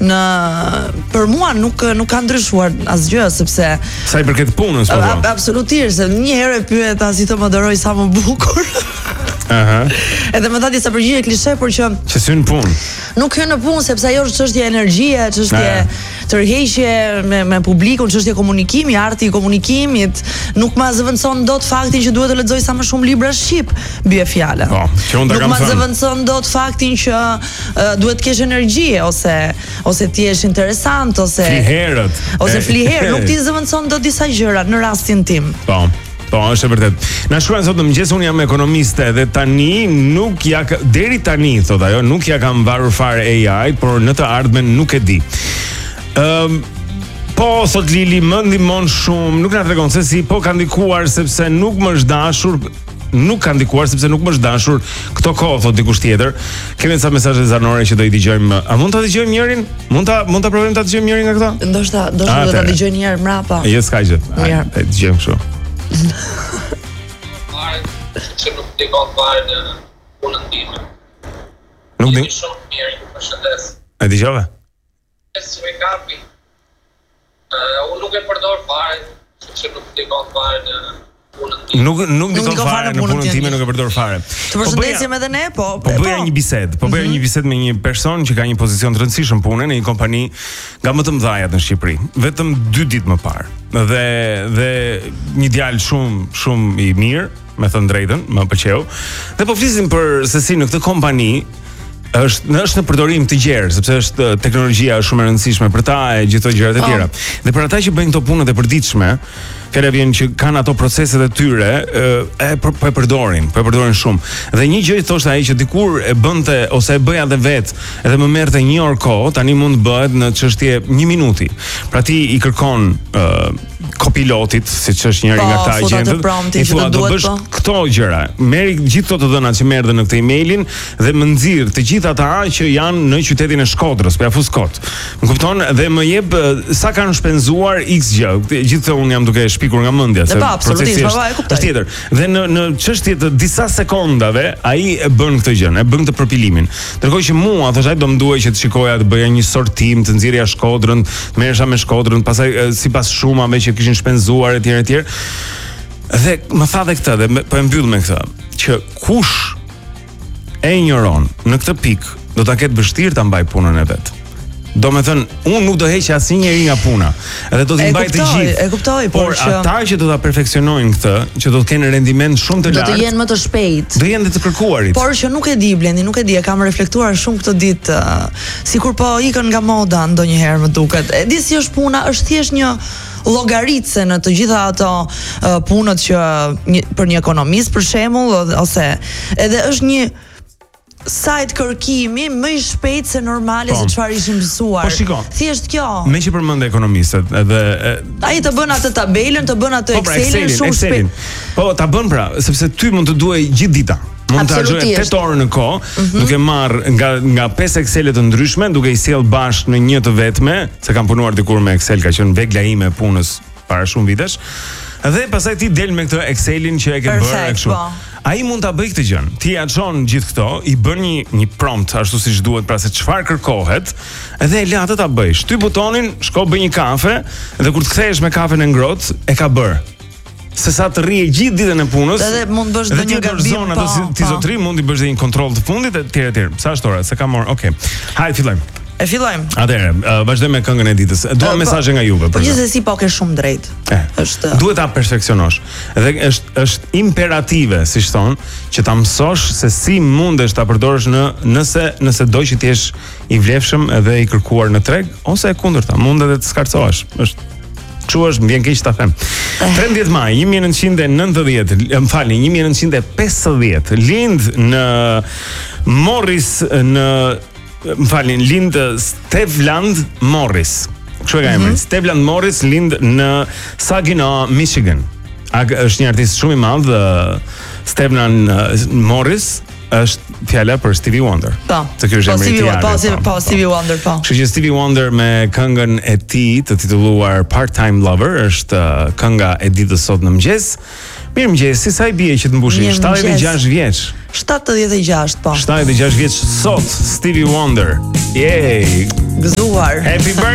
për mua nuk ka ndryshuar asgjë, sepse sa i përket punës, po. Absolutisht, një herë e pyeta si të më doroj sa më bukur. Edhe më tha disa përgjigje klishe, por që hyn punë. Nuk hyn në punë sepse ajo është çështje energjie, çështje tërheqje me publikun, çështje komunikimi, arti i komunikimit, nuk ma zëvendëson dot faktin që duhet të lexoj sa më shumë libra shqip, bie fjala. Nuk ma zëvendëson dot faktin që duhet të kesh energji ose ti jesh interesant ose fliherët. Nuk ti zëvendëson dot disa gjëra në rastin tim. Po, është e vërtet. Na shkruan sot në mëngjes, unë jam ekonomiste dhe tani deri tani, thot ajo, nuk ja kam varur fare AI, por në të ardhmen nuk e di. Po, thot Lili, më ndihmon shumë, nuk na tregon se si, po ka ndikuar sepse nuk më është dashur. Nuk ka ndikuar sepse nuk më është dashur këto kohë, thot dikush tjetër. Kemi ca mesazhe zanore që do i dëgjojmë. A mund ta dëgjojmë njërin? Mund ta provojmë ta dëgjojmë njërin nga këto? Ndoshta do ta dëgjoj një herë mbrapa. Jo, s'ka gjë. Mirë, dëgjojmë kështu. Që nuk t'i ka fare në punën time. Nuk di. Shumë mirë, ju përshëndes. E dëgjova? Si me kapi. Unë nuk e përdor fare, që nuk t'i ka fare në punën time. Nuk di ka fare në punën time, nuk e përdor fare. Të përshëndesim edhe ne, po bëja një bisedë. Po bëja një bisedë me një person që ka një pozicion të rëndësishëm pune në një kompani nga më të mëdha në Shqipëri. Vetëm 2 ditë më parë. Dhe një djalë shumë i mirë, me thënë drejtën, më pëlqeu. Dhe po flisim për se si në këtë kompani është në përdorim të gjerë, sepse është teknologjia shumë e rëndësishme për ta e gjithë ato gjërat e tjera. Dhe për ata që bëjnë këto punët e përditshme, fjala vjen që kanë ato proceset e tyre, po e përdorin shumë. Dhe një gjë thoshte ai që dikur e bënte ose e bëja edhe vet, edhe më merrte 1 orë kohë, tani mund të bëhet në çështje 1 minuti. Pra ti i kërkon kopilotit, siç është njëri nga këta agjentët, i thua do bësh këto gjëra. Merri gjithë këto të dhënat që merr në këtë emailin dhe më nxirr të gjithë ata që janë në qytetin e Shkodrës, për Afuskot. Më kupton dhe më jep sa kanë shpenzuar X gjë. Gjithë unë jam duke shpikur nga mendja se procesi është tjetër. Dhe në çështje të disa sekondave ai e bën këtë gjë, e bën këtë përpilimin. Ndërkohë që mua thosh ai do më duhej që të shikoja të bëja një sortim, të nxjerrja Shkodrën, të merresha me Shkodrën, pastaj sipas shumave që kishin shpenzuar etj. Dhe më tha dhe këtë, dhe po e mbyll me këtë, që kush e injoron në këtë pikë, do ta ketë vështirë ta mbaj punën e vet. Do me thënë, unë nuk do heqja asnjëri nga puna, edhe do t'i mbaj të gjithë. E kuptoj, por ata që do ta perfeksionojnë këtë, që do të kenë rendiment shumë të lartë, do të jenë më të shpejt. Do jenë të kërkuarit. Por që nuk e di Blendi, nuk e di, e kam reflektuar shumë këtë ditë, sikur po ikën nga moda ndonjëherë më duket. E di si është puna, është thjesht një llogaritse në të gjitha ato punët që për një ekonomist për shembull, ose edhe është një sajt kërkimi më i shpejt se normale se çfarë ishim mësuar. Po shiko. Thjesht kjo. Me që përmend ekonomistët, edhe ai të bën atë tabelën, të bën atë Excelin shumë shpejt. Po ta bën pra, sepse ty mund të duhej gjithë dita. Mund të harxoj 8 orë në kohë, duke marr nga 5 Excele të ndryshme, duke i sjell bashkë në një të vetme, se kam punuar dikur me Excel, ka qenë vegla ime e punës para shumë vitesh. Dhe pastaj ti del me këtë Excelin që e ke bërë kështu. Ai mund ta bëj këtë gjën. Ti ja çon gjithë këto, i bën një prompt ashtu siç duhet, pra se çfarë kërkohet, dhe e le atë ta bëj. Shtyp butonin, shko bëj një kafe, dhe kur të kthehesh me kafen e ngrohtë, e ka bër. Se sa të rrije gjithë ditën e punës. Edhe mund bësh ndonjë gabim. Ti zotri mund të bësh një kontroll të fundit etj. Sa është ora? Se ka marr. Okej. Hajde fillojmë. E fillojmë. Atëherë, vazhdojmë me këngën e ditës. Dua mesazhe nga juve. Po gjithsesi po ke shumë drejt. Është duhet ta perfeksionosh. Dhe është imperative, siç thon, që ta mësosh se si mundesh ta përdorësh nëse do që të jesh i vlefshëm edhe i kërkuar në treg, ose e kundërta, mund edhe të skarcohesh. Është Çu është, më vjen keq ta them. 13 maj 1990, më falni, 1950, lind në Morris lind Stevland Morris. Kështu e ka emrin. Stevland Morris lind në Saginaw, Michigan. Është një artist shumë i madh, Stevland Morris. Është fjala për Stevie Wonder. Po. Se ky është emri i tij. Po, Stevie Wonder, po. Kështu që Stevie Wonder me këngën e tij të titulluar Part-Time Lover është kënga e ditës sot në mëngjes. Mirëmëngjes, si sa i bie që të mbushi 76 vjeç. 76, po. 76 vjeç sot, Stevie Wonder. Yay! Gëzuar. nderuar. Happy birthday.